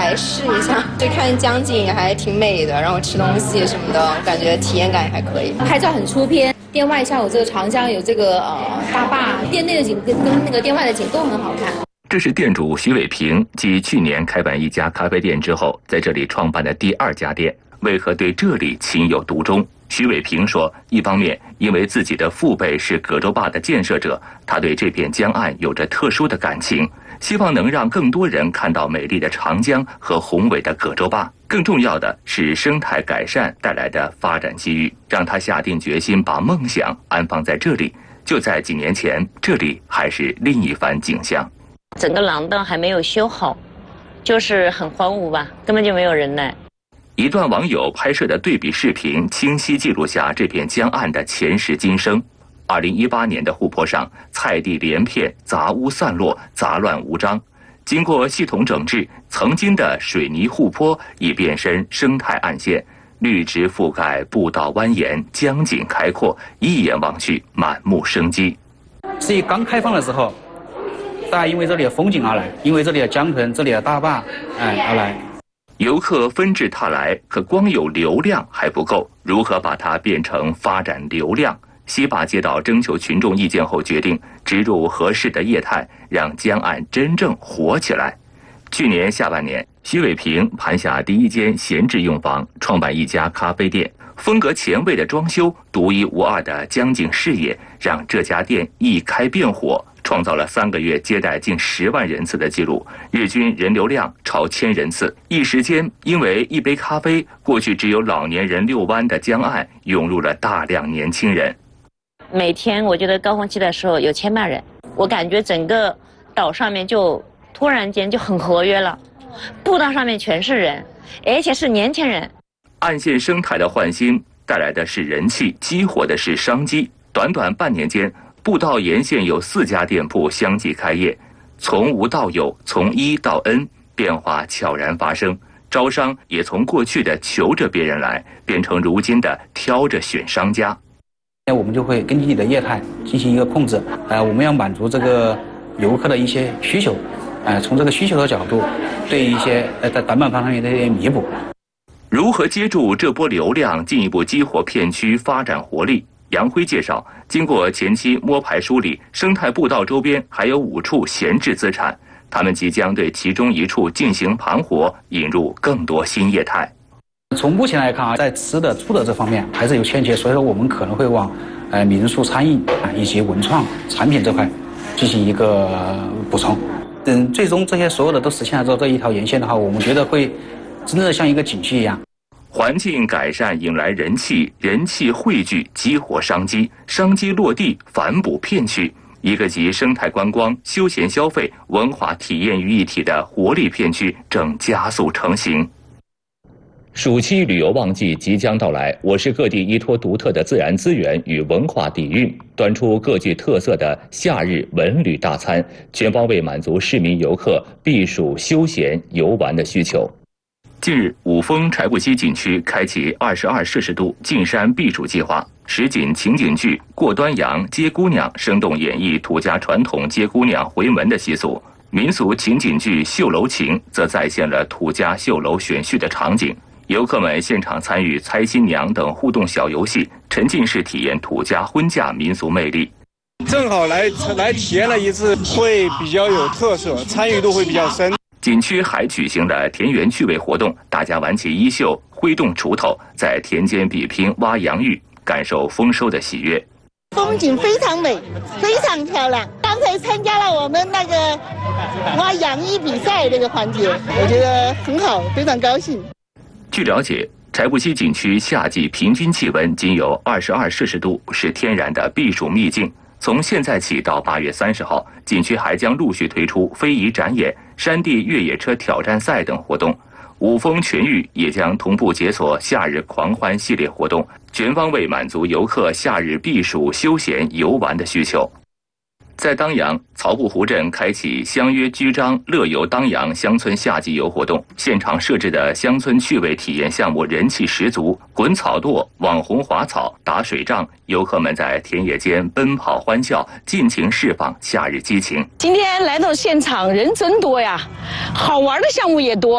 来试一下，就看江景也还挺美的，然后吃东西什么的，感觉体验感也还可以。 拍照很出片，店外像有这个长江，有这个大坝，店内的景跟那个店外的景都很好看。 这是店主徐伟平继去年开办一家咖啡店之后，在这里创办的第2家店。为何对这里情有独钟？徐伟平说，一方面因为自己的父辈是葛洲坝的建设者，他对这片江岸有着特殊的感情，希望能让更多人看到美丽的长江和宏伟的葛洲坝。更重要的是生态改善带来的发展机遇，让他下定决心把梦想安放在这里。就在几年前，这里还是另一番景象。 整个廊道还没有修好，就是很荒芜吧，根本就没有人来。 一段网友拍摄的对比视频，清晰记录下这片江岸的前世今生。2018年的湖泊上，菜地连片，杂屋散落，杂乱无章。经过系统整治，曾经的水泥护坡已变身生态岸线，绿植覆盖，步道蜿蜒，江景开阔，一眼望去满目生机。 所以刚开放的时候，大家因为这里的风景而来，因为这里的江豚、这里的大坝，而来。 游客纷至沓来，可光有流量还不够，如何把它变成发展流量？西坝街道征求群众意见后决定植入合适的业态，让江岸真正活起来。去年下半年，徐伟平盘下第1间闲置用房，创办一家咖啡店。风格前卫的装修，独一无二的江景视野，让这家店一开便火，创造了3个月接待近10万人次的记录，日均人流量超1000人次。一时间，因为一杯咖啡，过去只有老年人遛弯的江岸涌入了大量年轻人。 每天我觉得高峰期的时候有1000万人，我感觉整个岛上面就突然间就很活跃了，步道上面全是人，而且是年轻人。 岸线生态的焕新带来的是人气，激活的是商机。短短半年间，步道沿线有4家店铺相继开业，从无到有，从一到 N， 变化悄然发生。招商也从过去的求着别人来，变成如今的挑着选商家。 我们就会根据你的业态进行一个控制，我们要满足这个游客的一些需求，从这个需求的角度，对一些在短板方面的一些弥补。 如何接住这波流量，进一步激活片区发展活力？杨辉介绍，经过前期摸排梳理，生态步道周边还有5处闲置资产，他们即将对其中1处进行盘活，引入更多新业态。 从目前来看在吃的住的这方面还是有欠缺，所以说我们可能会往民宿、餐饮以及文创产品这块进行一个补充。最终这些所有的都实现了之后，这一条沿线的话，我们觉得会真正的像一个景区一样。 环境改善引来人气，人气汇聚激活商机，商机落地反哺片区，一个集生态观光、休闲消费、文化体验于一体的活力片区正加速成型。暑期旅游旺季即将到来，我市各地依托独特的自然资源与文化底蕴，端出各具特色的夏日文旅大餐，全方位满足市民游客避暑休闲游玩的需求。近日，五峰柴步溪景区开启22摄氏度进山避暑计划，实景情景剧《过端阳接姑娘》生动演绎土家传统接姑娘回门的习俗，民俗情景剧《绣楼情》则再现了土家绣楼选婿的场景。游客们现场参与猜新娘等互动小游戏，沉浸式体验土家婚嫁民俗魅力。 正好来体验了一次，会比较有特色，参与度会比较深。 景区还举行了田园趣味活动，大家玩起衣袖，挥动锄头，在田间比拼挖洋芋，感受丰收的喜悦。 风景非常美，非常漂亮。刚才参加了我们那个挖洋芋比赛这个环节，我觉得很好，非常高兴。 据了解，柴步溪景区夏季平均气温仅有22摄氏度，是天然的避暑秘境。从现在起到8月30号，景区还将陆续推出非遗展演、山地越野车挑战赛等活动。五峰全域也将同步解锁夏日狂欢系列活动，全方位满足游客夏日避暑休闲游玩的需求。在当阳，曹埠湖镇开启相约居章乐游当阳乡村夏季游活动，现场设置的乡村趣味体验项目人气十足，滚草垛、网红滑草、打水仗，游客们在田野间奔跑欢笑，尽情释放夏日激情。 今天来到现场，人真多呀，好玩的项目也多。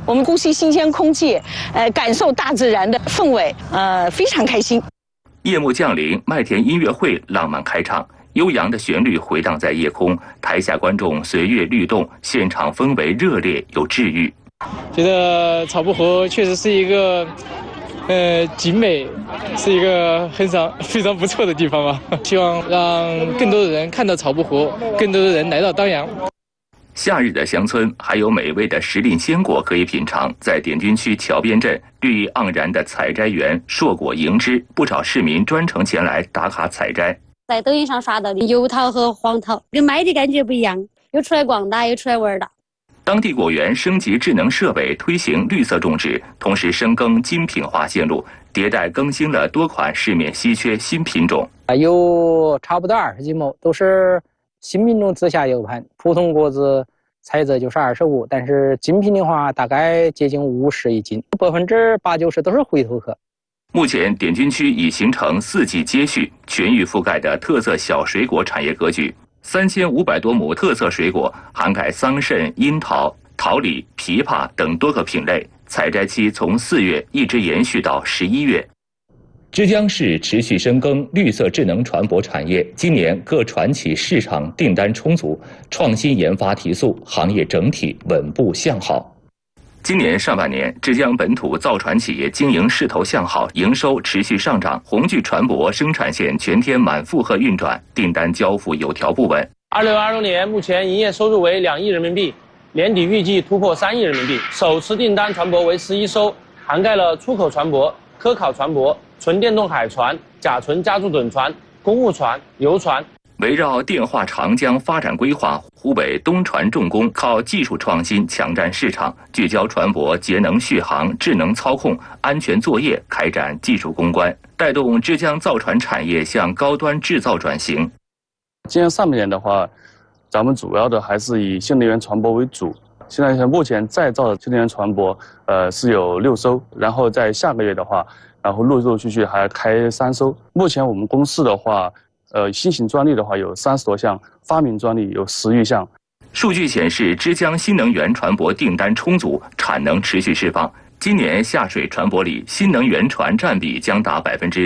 我们呼吸新鲜空气，感受大自然的氛围，非常开心。 夜幕降临，麦田音乐会浪漫开场，悠扬的旋律回荡在夜空，台下观众随乐律动，现场氛围热烈又治愈。 觉得草埔河确实是一个，景美，是一个非常不错的地方吧。希望让更多的人看到草埔河，更多的人来到当阳。 夏日的乡村还有美味的时令鲜果可以品尝，在滇军区桥边镇，绿意盎然的采摘园硕果盈枝，不少市民专程前来打卡采摘。 在抖音上刷到的油桃和黄桃，跟买的感觉不一样，又出来逛的，又出来玩的。 当地果园升级智能设备，推行绿色种植，同时深耕精品化线路，迭代更新了多款市面稀缺新品种。 有差不多20几亩，都是新品种自下游盘，普通果子采摘就是25，但是精品的话大概接近50一斤，80%-90%都是回头客。 目前滇军区已形成4季接续、全域覆盖的特色小水果产业格局，3500多亩特色水果涵盖桑葚、樱桃、桃李、枇杷等多个品类，采摘期从4月一直延续到11月。之江市持续深耕绿色智能船舶产业，今年各船企市场订单充足，创新研发提速，行业整体稳步向好。今年上半年，之江本土造船企业经营势头向好，营收持续上涨，红炬船舶生产线全天满负荷运转，订单交付有条不紊。 2026年目前营业收入为2亿人民币，年底预计突破3亿人民币。首次订单船舶为11艘，涵盖了出口船舶、科考船舶、纯电动海船、甲醇加注趸船、公务船、游船。 围绕电化长江发展规划，湖北东船重工靠技术创新抢占市场，聚焦船舶节能续航、智能操控、安全作业，开展技术攻关，带动之江造船产业向高端制造转型。 今年上半年的话，咱们主要的还是以新能源船舶为主。现在目前在造的新能源船舶，是有6艘，然后在下个月的话，然后陆续还开3艘。目前我们公司的话，新型专利的话有30多项，发明专利有10余项。 数据显示，之江新能源船舶订单充足，产能持续释放。今年下水船舶里，新能源船占比将达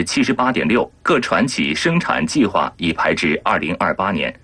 78.6%，各船企生产计划已排至2028年。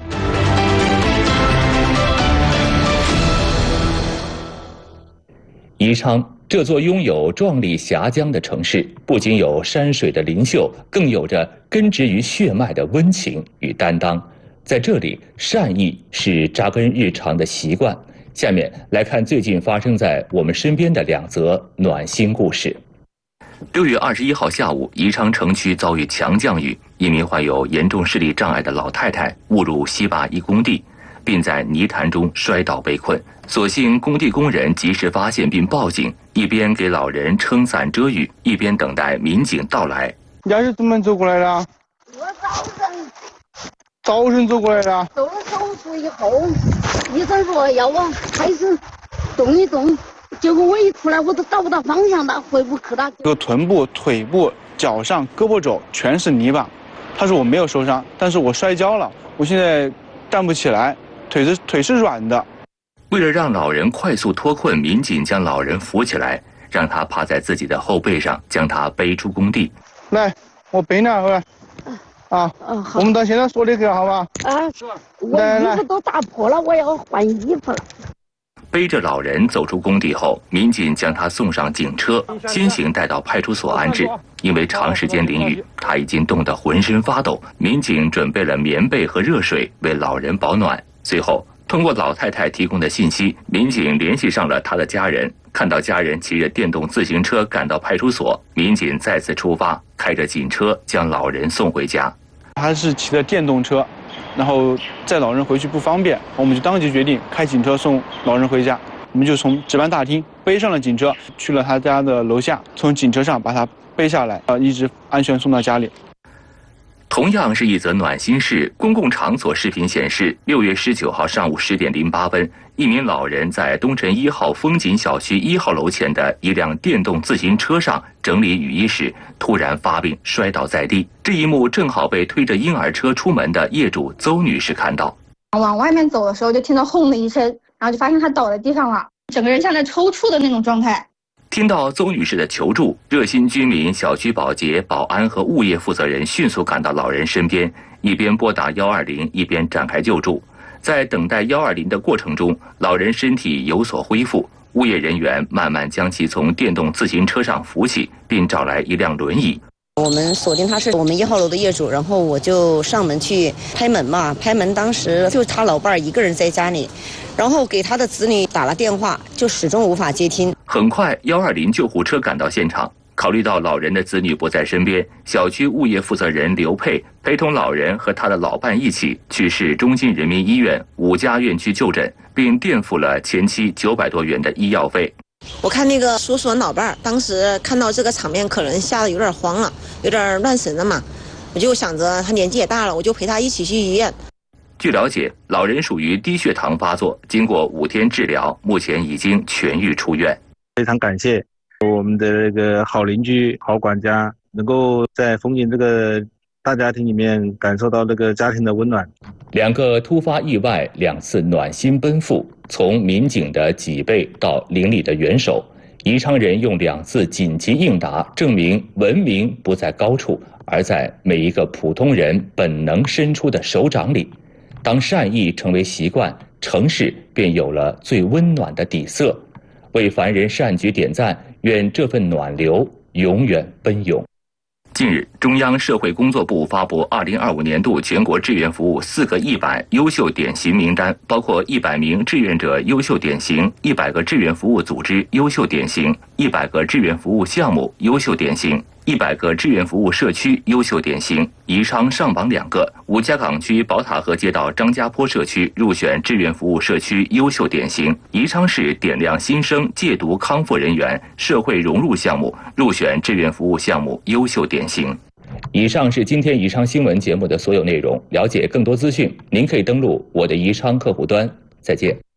宜昌，这座拥有壮丽峡江的城市，不仅有山水的灵秀，更有着根植于血脉的温情与担当。在这里，善意是扎根日常的习惯。下面来看最近发生在我们身边的2则暖心故事。6月21号下午，宜昌城区遭遇强降雨，一名患有严重视力障碍的老太太误入西坝一工地，并在泥潭中摔倒被困。所幸工地工人及时发现并报警，一边给老人撑伞遮雨，一边等待民警到来。 你是怎么走过来的？ 我早晨走过来的。做了手术以后，医生说要我开始动一动，结果我一出来我都找不到方向了，回不去了。 这个臀部、腿部、脚上、胳膊肘全是泥巴。他说我没有受伤，但是我摔跤了，我现在站不起来，腿是软的。 为了让老人快速脱困，民警将老人扶起来，让他趴在自己的后背上，将他背出工地。 来，我背两个。我们到现在说的去好吧？ 我衣服都打破了，我要换衣服了。 背着老人走出工地后，民警将他送上警车，先行带到派出所安置。因为长时间淋雨，他已经冻得浑身发抖。民警准备了棉被和热水为老人保暖。随后，通过老太太提供的信息，民警联系上了她的家人。看到家人骑着电动自行车赶到派出所，民警再次出发，开着警车将老人送回家。 他是骑的电动车，然后载老人回去不方便，我们就当即决定开警车送老人回家。我们就从值班大厅背上了警车，去了他家的楼下，从警车上把他背下来，一直安全送到家里。同样是一则暖心事，公共场所视频显示，6月19号上午10点08分，一名老人在东城1号风景小区1号楼前的一辆电动自行车上整理雨衣时，突然发病摔倒在地。这一幕正好被推着婴儿车出门的业主邹女士看到。 往外面走的时候，就听到轰的一声，然后就发现他倒在地上了。 整个人像在抽搐的那种状态。 听到邹女士的求助，热心居民、小区保洁、保安和物业负责人迅速赶到老人身边，一边拨打120，一边展开救助。在等待120的过程中，老人身体有所恢复，物业人员慢慢将其从电动自行车上扶起，并找来一辆轮椅。 我们锁定他是我们1号楼的业主，然后我就上门去拍门嘛。拍门当时就他老伴儿一个人在家里，然后给他的子女打了电话，就始终无法接听。 很快，120救护车赶到现场。考虑到老人的子女不在身边，小区物业负责人刘佩陪同老人和他的老伴一起去市中心人民医院5家院区就诊，并垫付了前期900多元的医药费。 我看那个叔叔老伴儿，当时看到这个场面，可能吓得有点慌了，有点乱神了嘛。我就想着他年纪也大了，我就陪他一起去医院。 据了解，老人属于低血糖发作，经过5天治疗，目前已经痊愈出院。 非常感谢我们的那个好邻居、好管家，能够在风景这个大家庭里面感受到这个家庭的温暖。 2个突发意外，2次暖心奔赴，从民警的脊背到邻里的援手，宜昌人用2次紧急应答，证明文明不在高处，而在每一个普通人本能伸出的手掌里。当善意成为习惯，城市便有了最温暖的底色。为凡人善举点赞，愿这份暖流永远奔涌。近日，中央社会工作部发布2025年度全国志愿服务4个100优秀典型名单，包括100名志愿者优秀典型、100个志愿服务组织优秀典型、100个志愿服务项目优秀典型、100个志愿服务社区优秀典型。宜昌上榜2个，吴家岗区宝塔河街道张家坡社区入选志愿服务社区优秀典型。宜昌市点亮新生戒毒康复人员社会融入项目入选志愿服务项目优秀典型。以上是今天宜昌新闻节目的所有内容。了解更多资讯，您可以登录我的宜昌客户端。再见。